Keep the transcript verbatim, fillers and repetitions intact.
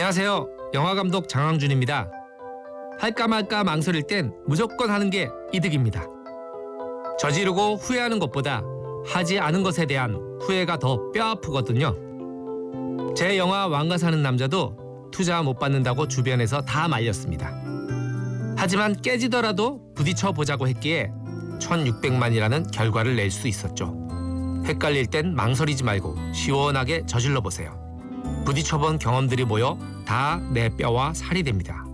안녕하세요. 영화감독 장항준입니다. 할까 말까 망설일 땐 무조건 하는 게 이득입니다. 저지르고 후회하는 것보다 하지 않은 것에 대한 후회가 더 뼈아프거든요. 제 영화 왕가 사는 남자도 투자 못 받는다고 주변에서 다 말렸습니다. 하지만 깨지더라도 부딪혀 보자고 했기에 천육백만이라는 결과를 낼 수 있었죠. 헷갈릴 땐 망설이지 말고 시원하게 저질러 보세요. 부딪혀본 경험들이 모여 다 내 뼈와 살이 됩니다.